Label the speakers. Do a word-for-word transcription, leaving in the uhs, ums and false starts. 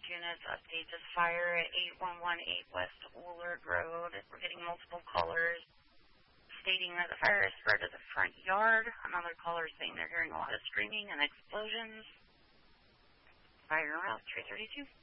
Speaker 1: units update this fire at eight one one eight West Woolard Road. We're getting multiple callers stating that the fire has spread to the front yard. Another caller saying they're hearing a lot of screaming and explosions. Fire route three thirty-two.